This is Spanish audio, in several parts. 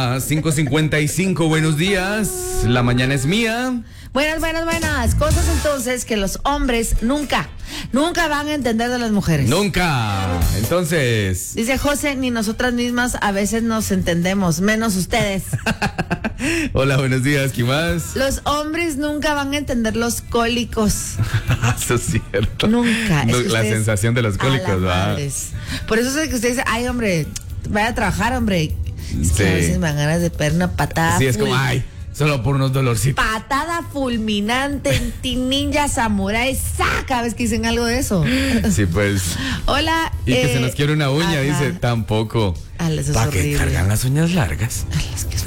5:55, buenos días. La mañana es mía. Buenas. Cosas entonces que los hombres nunca van a entender de las mujeres. Nunca. Entonces. Dice José, ni nosotras mismas a veces nos entendemos, menos ustedes. Hola, buenos días, ¿qué más? Los hombres nunca van a entender los cólicos. Eso es cierto. Nunca. No, la sensación de los cólicos, va. Por eso es que usted dice, ay, hombre, vaya a trabajar, hombre. Es que a veces me dan ganas de pegar una patada. Sí, es como, ay, solo por unos dolorcitos. Patada fulminante en ti, ninja samurai, cada vez que dicen algo de eso. Sí, pues. Hola. Y que se nos quiere una uña, ajá. Dice, tampoco. ¿Para qué cargan las uñas largas? Es que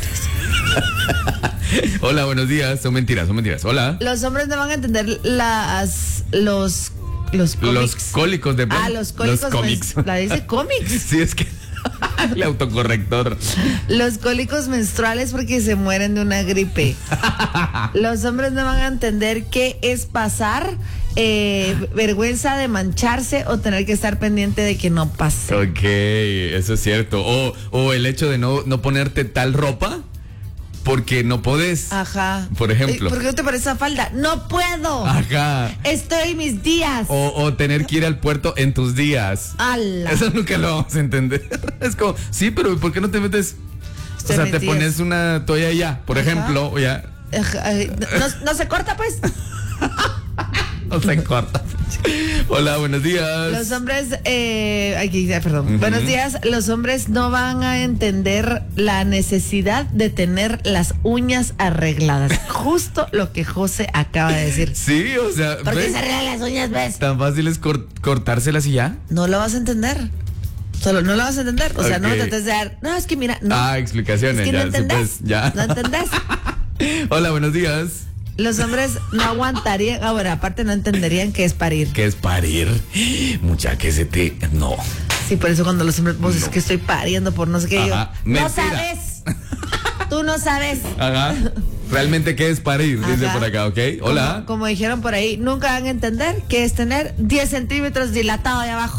Hola, buenos días. Son mentiras. Hola. los hombres no van a entender los cólicos de los cólicos. Los cómics. La dice cómics. Sí, es que el autocorrector. Los cólicos menstruales porque se mueren de una gripe. Los hombres no van a entender qué es pasar vergüenza de mancharse o tener que estar pendiente de que no pase. Ok, eso es cierto. O el hecho de no ponerte tal ropa porque no podés. Ajá. Por ejemplo. ¿Por qué no te parece esa falda? ¡No puedo! Ajá. Estoy en mis días. O tener que ir al puerto en tus días. ¡Hala! Eso nunca lo vamos a entender. Es como, sí, pero ¿por qué no te metes? Estoy o sea, en te mis pones días. una toalla ya, por Ajá. ejemplo, o ya. No se corta, pues. No se corta. Hola, buenos días. Los hombres, perdón. Buenos días. Los hombres no van a entender la necesidad de tener las uñas arregladas. Justo lo que José acaba de decir. Sí, o sea. ¿Por qué se arreglan las uñas, ves? Tan fácil es cortárselas y ya. No lo vas a entender. Solo no lo vas a entender. O sea, Ok. no me trates de dar. No, es que mira. No. Explicaciones. Es que ya, no entendés. pues, ya. No entendés. Hola, buenos días. Los hombres no aguantarían. Ahora, aparte, no entenderían qué es parir. ¿Qué es parir? Mucha que se te. No. Sí, por eso cuando los hombres, vos No. es que estoy pariendo por no sé qué. Ajá, Yo, no mentira. sabes. Tú no sabes. Ajá. Realmente, ¿qué es parir? Dice Ajá. por acá, ¿ok? Hola. Como dijeron por ahí, nunca van a entender qué es tener 10 centímetros dilatado ahí abajo.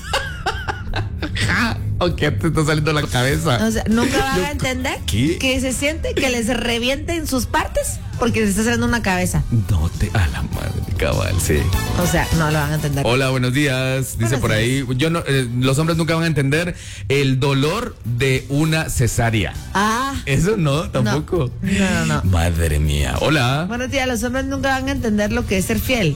¿O qué te está saliendo la cabeza? O sea, nunca van a entender ¿Qué? que se siente que les revienten sus partes porque les está saliendo una cabeza. No te. A la madre, cabal, sí. O sea, no lo van a entender. Hola, buenos días. Dice Buenos por ahí. Los hombres nunca van a entender el dolor de una cesárea. Eso no, tampoco. No. Madre mía. Hola. Buenos días, los hombres nunca van a entender lo que es ser fiel.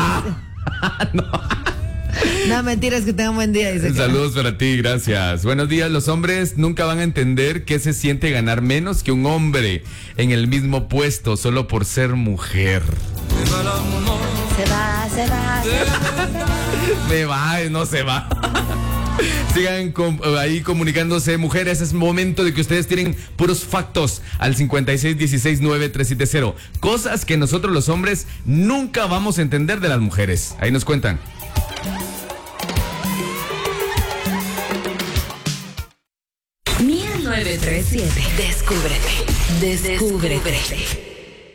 No, mentiras, que tengan buen día. Dice Saludos para ti, gracias. Buenos días, los hombres nunca van a entender qué se siente ganar menos que un hombre en el mismo puesto solo por ser mujer. Se va. Me va, no se va. Sigan ahí comunicándose, mujeres. Es momento de que ustedes tienen puros factos al 56169370. Cosas que nosotros los hombres nunca vamos a entender de las mujeres. Ahí nos cuentan. 937. Descúbrete.